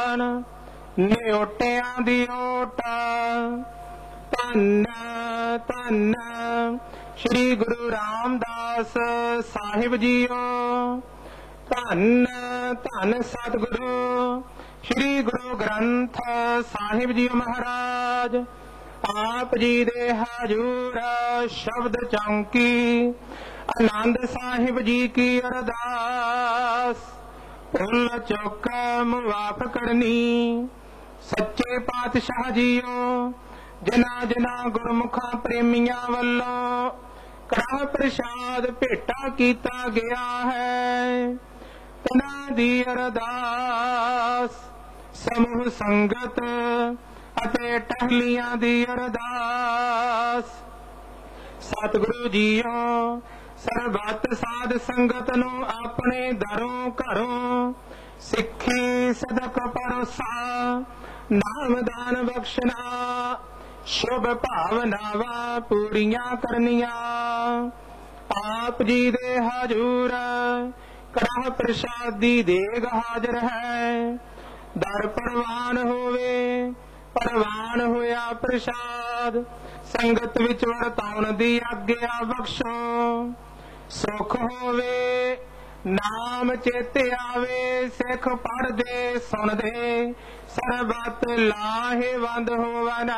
ਦਾਨ ਨਿਓਟਿਆਂ ਦੀ ਓਟ। ਧੰਨ ਧੰਨ ਸ਼੍ਰੀ ਗੁਰੂ ਰਾਮਦਾਸ ਸਾਹਿਬ ਜੀਓ। ਧੰਨ ਧੰਨ ਸਤਿਗੁਰੂ ਸ਼੍ਰੀ ਗੁਰੂ ਗ੍ਰੰਥ ਸਾਹਿਬ ਜੀ ਮਹਾਰਾਜ। ਆਪ ਜੀ ਦੇ ਹਜੂਰ ਸ਼ਬਦ ਚੌਂਕੀ ਆਨੰਦ ਸਾਹਿਬ ਜੀ ਕੀ ਅਰਦਾਸ। ਭੁੱਲ ਚੁੱਕ ਮੁਆਫ ਕਰਨੀ। ਸੱਚੇ ਪਾਤਸ਼ਾਹ ਜੀਓ ਜਿਨ੍ਹਾਂ ਜਿਨ੍ਹਾਂ ਗੁਰਮੁਖਾਂ ਪ੍ਰੇਮੀਆਂ ਵੱਲੋਂ ਕੜਾਹ ਪ੍ਰਸ਼ਾਦ ਭੇਟਾ ਕੀਤਾ ਗਿਆ ਹੈ ਤਿਨਾਂ ਦੀ ਅਰਦਾਸ। ਸਮੂਹ ਸੰਗਤ ਅਤੇ ਟਹਿਲੀਆਂ ਦੀ ਅਰਦਾਸ। ਸਤਿਗੁਰੂ ਜੀਓ ਸਰਬੱਤ ਸਾਧ ਸੰਗਤ ਨੂੰ ਆਪਣੇ ਦਰੋਂ ਘਰੋਂ ਸਿੱਖੀ ਸਦਕ ਪਰੋਸਾ ਨਾਮਦਾਨ ਬਖਸ਼ਣਾ। ਸ਼ੁਭ ਭਾਵਨਾਵਾਂ ਪੂਰੀਆਂ ਕਰਨੀਆਂ। ਆਪ ਜੀ ਦੇ ਹਜੂਰ ਕੜਾਹ ਪ੍ਰਸ਼ਾਦੀ ਦੇਗ ਹਾਜ਼ਰ ਹੈ। ਦਰ ਪ੍ਰਵਾਨ ਹੋਵੇ ਪ੍ਰਵਾਨ ਹੋਇਆ ਪ੍ਰਸ਼ਾਦ। ਸੰਗਤ ਵਿੱਚ ਵਰਤਾਉਣ ਦੀ ਆਗਿਆ ਬਖਸ਼ੋ। ਸੁਖ ਹੋਵੇ ਨਾਮ ਚੇਤੇ ਆਵੇ। ਸਿੱਖ ਪੜ੍ਹਦੇ ਸੁਣਦੇ ਸਰਬੱਤ ਲਾਹੇਵੰਦ ਹੋਵਨ।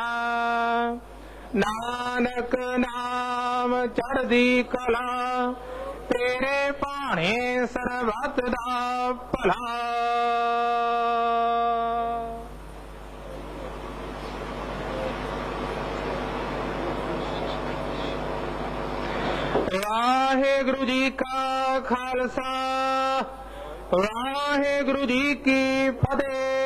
ਨਾਨਕ ਨਾਮ ਚੜ੍ਹਦੀ ਕਲਾ ਤੇਰੇ ਭਾਣੇ ਸਰਬੱਤ ਦਾ ਭਲਾ। ਵਾਹਿਗੁਰੂ ਜੀ ਕਾ ਖਾਲਸਾ ਵਾਹਿਗੁਰੂ ਜੀ ਕੀ ਫਤਿਹ।